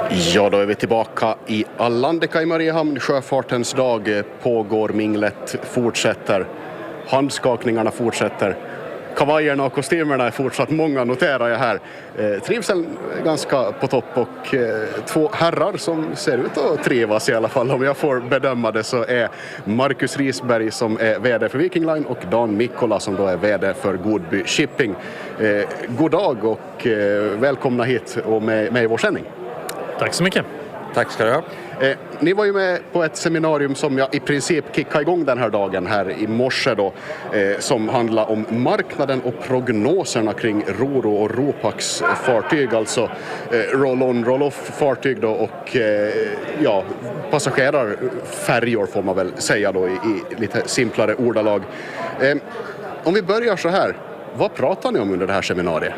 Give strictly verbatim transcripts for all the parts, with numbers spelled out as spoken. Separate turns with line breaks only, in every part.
Ja, då är vi tillbaka i Allandeka i Mariehamn. Sjöfartens dag pågår, minglet fortsätter, handskakningarna fortsätter. Kavajerna och kostymerna är fortsatt många, noterar jag här. Eh, trivseln ganska på topp och eh, två herrar som ser ut att trivas i alla fall. Om jag får bedöma det så är Marcus Risberg som är vd för Viking Line och Dan Mikkola som då är vd för Godby Shipping. Eh, god dag och eh, välkomna hit och med, med i vår sändning.
Tack så mycket.
Tack ska du ha.
Eh, ni var ju med på ett seminarium som jag i princip kickade igång den här dagen här i morse då, eh, som handlar om marknaden och prognoserna kring Roro och Ropax fartyg, alltså eh, roll-on, roll-off fartyg då och eh, ja, passagerarfärjor får man väl säga då i, i lite simplare ordalag. Eh, om vi börjar så här, vad pratar ni om under det här seminariet?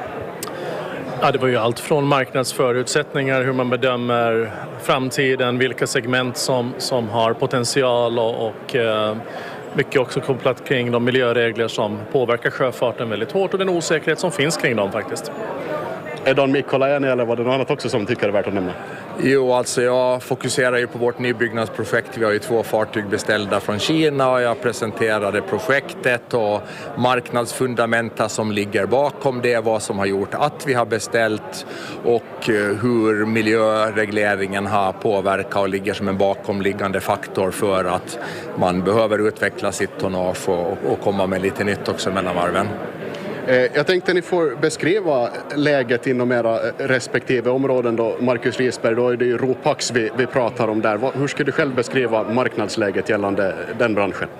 Ja, det var ju allt från marknadsförutsättningar, hur man bedömer framtiden, vilka segment som, som har potential och, och eh, mycket också kopplat kring de miljöregler som påverkar sjöfarten väldigt hårt och den osäkerhet som finns kring dem faktiskt.
Är Dan Mikkola enig eller var det något annat också som tycker det är värt att nämna?
Jo, alltså jag fokuserar ju på vårt nybyggnadsprojekt. Vi har ju två fartyg beställda från Kina och jag presenterade projektet och marknadsfundamenta som ligger bakom det, vad som har gjort att vi har beställt och hur miljöregleringen har påverkat och ligger som en bakomliggande faktor för att man behöver utveckla sitt tonnage och, och komma med lite nytt också mellan varven.
Jag tänkte ni får beskriva läget inom era respektive områden då. Marcus Risberg, då är det ju Ropax vi, vi pratar om där. Hur skulle du själv beskriva marknadsläget gällande den branschen?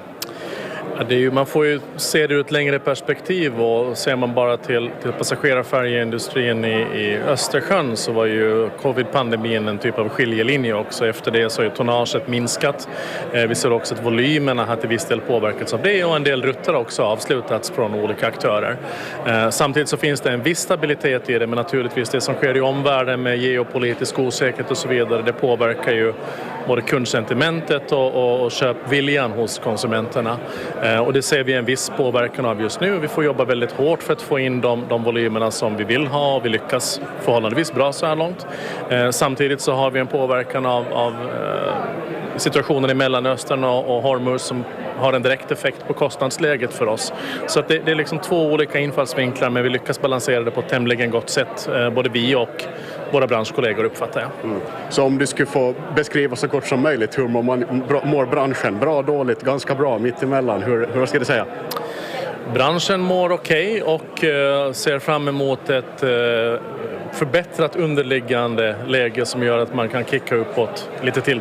Ja, det är ju, man får ju se det ur ett längre perspektiv och ser man bara till, till passagerarfärjeindustrin i, i Östersjön så var ju covid-pandemin en typ av skiljelinje också. Efter det så har ju tonnaget minskat. Eh, vi ser också att volymerna har till viss del påverkats av det och en del rutter också avslutats från olika aktörer. Eh, samtidigt så finns det en viss stabilitet i det, men naturligtvis det som sker i omvärlden med geopolitisk osäkerhet och så vidare, det påverkar ju både kundsentimentet och, och, och köpviljan hos konsumenterna. Eh, och det ser vi en viss påverkan av just nu. Vi får jobba väldigt hårt för att få in de, de volymerna som vi vill ha och vi lyckas förhållandevis bra så här långt. Eh, samtidigt så har vi en påverkan av, av eh, situationen i Mellanöstern och, och Hormuz som har en direkt effekt på kostnadsläget för oss. Så att det, det är liksom två olika infallsvinklar, men vi lyckas balansera det på ett tämligen gott sätt. Eh, både vi och våra branschkollegor, uppfattar jag.
Mm. Så om du skulle få beskriva så kort som möjligt, hur mår, man, mår branschen? Bra, dåligt, ganska bra, mittemellan? Hur, hur ska du säga?
Branschen mår okej okay och uh, ser fram emot ett uh, förbättrat underliggande läge som gör att man kan kicka uppåt lite till.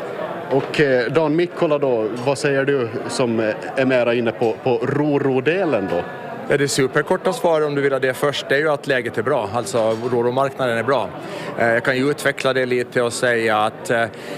Och eh, Dan Mikkola då, vad säger du som är mera inne på, på Roro-delen då?
Ja, det superkorta svar om du vill ha det först, det är ju att läget är bra. Alltså Roro-marknaden är bra. Jag kan ju utveckla det lite och säga att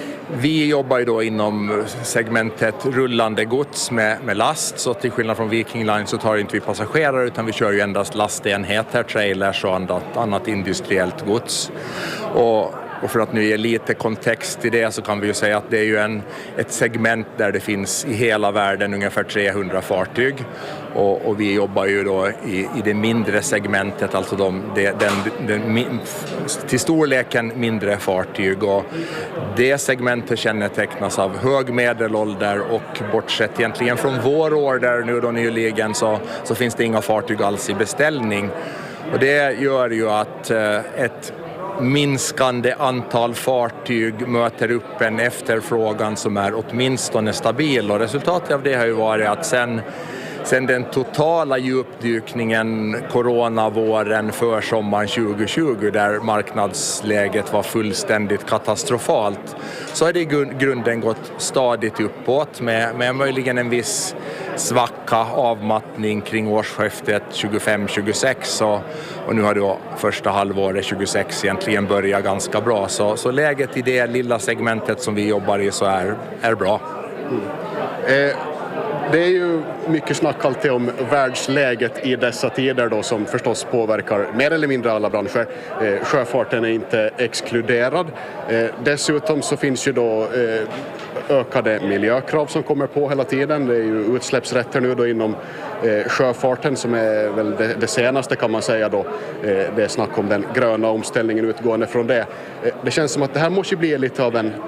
vi jobbar ju då inom segmentet rullande gods med, med last. Så till skillnad från Viking Line så tar inte vi passagerare utan vi kör ju endast lastenheter, trailers och annat, annat industriellt gods. Och Och för att nu ge lite kontext i det så kan vi ju säga att det är ju en, ett segment där det finns i hela världen ungefär trehundra fartyg. Och, och vi jobbar ju då i, i det mindre segmentet, alltså de, de, den, den, till storleken mindre fartyg. Och det segmentet kännetecknas av hög medelålder och bortsett egentligen från vår order nu då nyligen så, så finns det inga fartyg alls i beställning. Och det gör ju att ett minskande antal fartyg möter upp en efterfrågan som är åtminstone stabil och resultatet av det har ju varit att sen, sen den totala djupdykningen coronavåren för sommaren tjugo tjugo där marknadsläget var fullständigt katastrofalt så har det i grunden gått stadigt uppåt med, med möjligen en viss svacka avmattning kring årsskiftet tjugofem tjugosex och, och nu har då första halvåret tjugosex egentligen börjat ganska bra så, så läget i det lilla segmentet som vi jobbar i så är, är bra.
Mm. Eh. Det är ju mycket snack alltid om världsläget i dessa tider då som förstås påverkar mer eller mindre alla branscher. Eh, sjöfarten är inte exkluderad. Eh, dessutom så finns ju då eh, ökade miljökrav som kommer på hela tiden. Det är ju utsläppsrätter nu då inom eh, sjöfarten som är väl det, det senaste kan man säga då. Eh, det är snack om den gröna omställningen utgående från det. Eh, det känns som att det här måste bli lite av en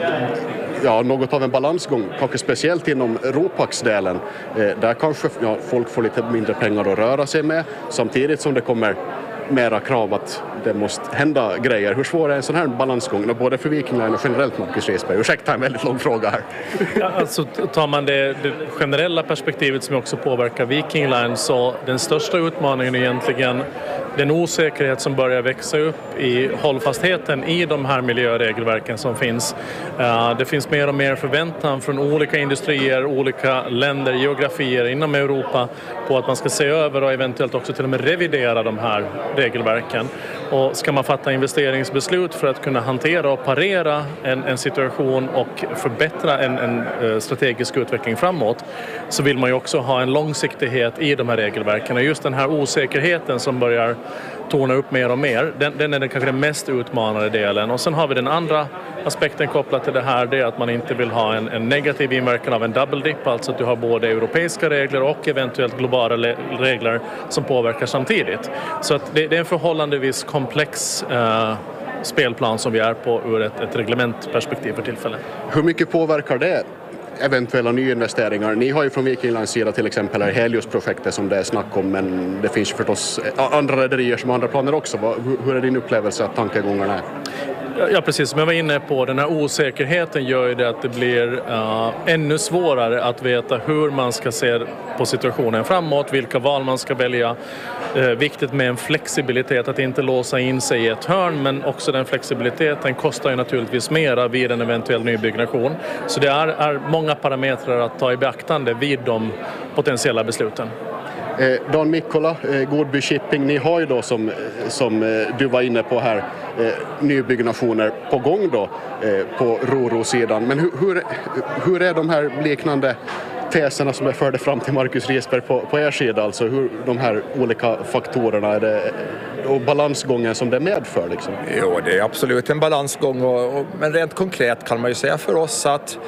Ja, något av en balansgång, kanske speciellt inom Ropax-delen. Eh, där kanske ja, folk får lite mindre pengar att röra sig med samtidigt som det kommer mera krav att det måste hända grejer. Hur svår är en sån här balansgång, både för Viking Line och generellt, Marcus Risberg? Ursäkta, en väldigt lång fråga här.
Ja, alltså, tar man det, det generella perspektivet som också påverkar Viking Line, så den största utmaningen är egentligen den osäkerhet som börjar växa upp i hållfastheten i de här miljöregelverken som finns. Det finns mer och mer förväntan från olika industrier, olika länder, geografier inom Europa på att man ska se över och eventuellt också till och med revidera de här regelverken. Och ska man fatta investeringsbeslut för att kunna hantera och parera en, en situation och förbättra en, en strategisk utveckling framåt, så vill man ju också ha en långsiktighet i de här regelverken. Och just den här osäkerheten som börjar torna upp mer och mer, den, den är den kanske den mest utmanande delen. Och sen har vi den andra aspekten kopplat till det här, det är att man inte vill ha en, en negativ inverkan av en double dip, alltså att du har både europeiska regler och eventuellt globala le- regler som påverkar samtidigt. Så att det, det är en förhållandevis komplex eh, spelplan som vi är på ur ett, ett reglementperspektiv för tillfället.
Hur mycket påverkar det eventuella nyinvesteringar? Ni har ju från Viking Lines sida till exempel här Helios-projektet som det är snack om, men det finns ju förstås andra rederier som har andra planer också. Hur är din upplevelse att tankegångarna är?
Ja, precis som jag var inne på, den här osäkerheten gör ju det att det blir uh, ännu svårare att veta hur man ska se på situationen framåt, vilka val man ska välja. Uh, viktigt med en flexibilitet, att inte låsa in sig i ett hörn, men också den flexibiliteten kostar ju naturligtvis mera vid en eventuell nybyggnation. Så det är, är många parametrar att ta i beaktande vid de potentiella besluten.
Eh, Dan Mikkola, eh, Godby Shipping, ni har ju då som, som eh, du var inne på här eh, nybyggnationer på gång då eh, på Roro-sidan. Men hur, hur, hur är de här liknande teserna som jag förde fram till Marcus Risberg på, på er sida? Alltså hur de här olika faktorerna är det, och balansgången som det medför liksom?
Jo, det är absolut en balansgång och, och, men rent konkret kan man ju säga för oss att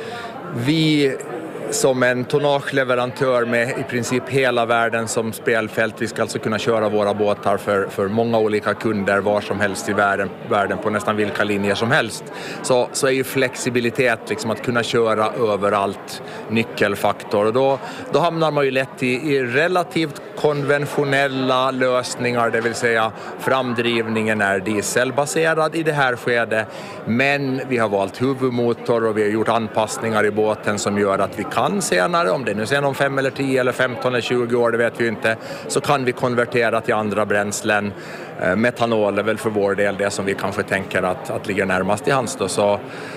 vi som en tonnageleverantör med i princip hela världen som spelfält. Vi ska alltså kunna köra våra båtar för, för många olika kunder var som helst i världen, världen på nästan vilka linjer som helst. Så, så är ju flexibilitet, liksom att kunna köra överallt, nyckelfaktor. Och då, då hamnar man ju lätt i, i relativt konventionella lösningar, det vill säga framdrivningen är dieselbaserad i det här skedet, men vi har valt huvudmotor och vi har gjort anpassningar i båten som gör att vi kan senare, om det nu sen om fem eller tio eller femton eller tjugo år, det vet vi inte, så kan vi konvertera till andra bränslen. Metanol är väl för vår del det som vi kanske tänker att, att ligger närmast i hands då, så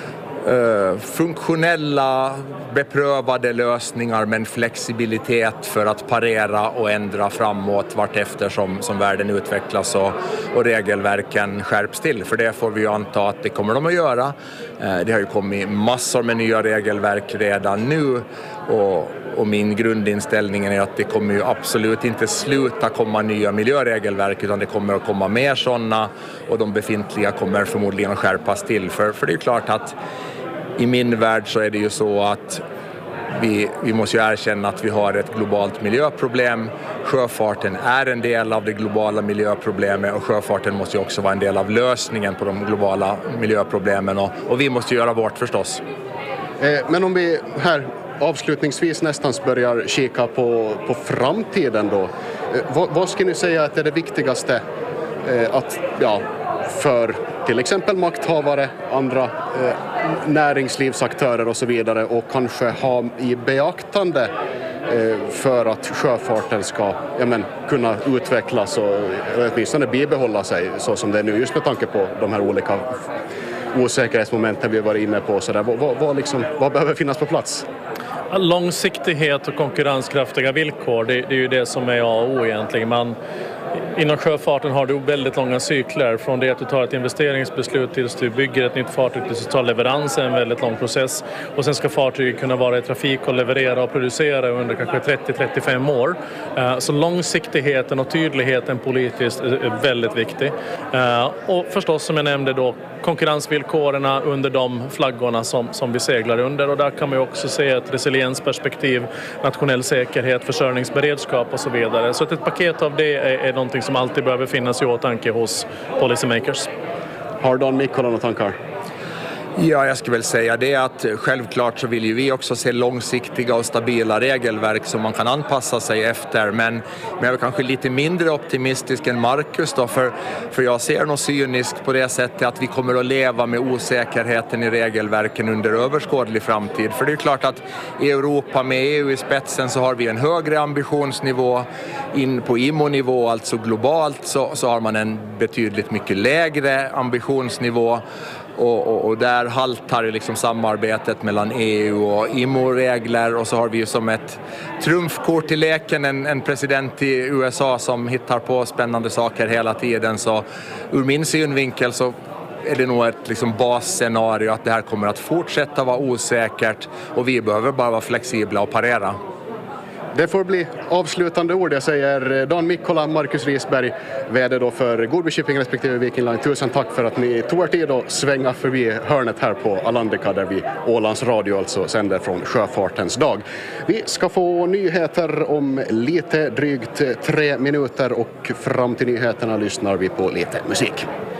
Uh, funktionella, beprövade lösningar men flexibilitet för att parera och ändra framåt vart efter som, som världen utvecklas och, och regelverken skärps till. För det får vi ju anta att det kommer de att göra. Uh, det har ju kommit massor med nya regelverk redan nu och, och min grundinställning är att det kommer ju absolut inte sluta komma nya miljöregelverk, utan det kommer att komma mer sådana och de befintliga kommer förmodligen skärpas till. För, för det är ju klart att i min värld så är det ju så att vi, vi måste ju erkänna att vi har ett globalt miljöproblem. Sjöfarten är en del av det globala miljöproblemet och sjöfarten måste ju också vara en del av lösningen på de globala miljöproblemen och, och vi måste göra vårt förstås.
Eh, men om vi här avslutningsvis nästan börjar kika på, på framtiden då. Eh, vad, vad ska ni säga att är det viktigaste eh, att, ja, för till exempel makthavare, andra eh, näringslivsaktörer och så vidare, och kanske ha i beaktande eh, för att sjöfarten ska ja, men, kunna utvecklas och åtminstone bibehålla sig så som det är nu, just med tanke på de här olika osäkerhetsmomenten vi var inne på. Så där, vad, vad, liksom, vad behöver finnas på plats?
Långsiktighet och konkurrenskraftiga villkor, det, det är ju det som är A och O egentligen. Man, inom sjöfarten har du väldigt långa cykler. Från det att du tar ett investeringsbeslut tills du bygger ett nytt fartyg tills du tar leverans är en väldigt lång process. Och sen ska fartyget kunna vara i trafik och leverera och producera under kanske trettio till trettiofem år. Så långsiktigheten och tydligheten politiskt är väldigt viktig. Och förstås som jag nämnde då konkurrensvillkoren under de flaggorna som, som vi seglar under. Och där kan man ju också se ett resiliensperspektiv, nationell säkerhet, försörjningsberedskap och så vidare. Så att ett paket av det är, är någonting som alltid behöver finnas i åtanke hos policymakers.
Har Dan Mikkola några tankar?
Ja, jag skulle väl säga det att självklart så vill ju vi också se långsiktiga och stabila regelverk som man kan anpassa sig efter. Men, men jag är kanske lite mindre optimistisk än Marcus då, för, för jag ser nog cyniskt på det sättet att vi kommer att leva med osäkerheten i regelverken under överskådlig framtid. För det är klart att i Europa med E U i spetsen så har vi en högre ambitionsnivå. In på I M O-nivå, alltså globalt, så, så har man en betydligt mycket lägre ambitionsnivå. Och, och, och där haltar ju liksom samarbetet mellan E U och I M O-regler, och så har vi ju som ett trumfkort i leken en, en president i U S A som hittar på spännande saker hela tiden. Så ur min synvinkel så är det nog ett liksom basscenario att det här kommer att fortsätta vara osäkert och vi behöver bara vara flexibla och parera.
Det får bli avslutande ord. Jag säger Dan Mikkola, Marcus Risberg, vd då för Godby Shipping respektive Viking Line. Tusen tack för att ni tog er tid att svänga förbi hörnet här på Alandica där vi Ålands Radio alltså sänder från Sjöfartens dag. Vi ska få nyheter om lite drygt tre minuter och fram till nyheterna lyssnar vi på lite musik.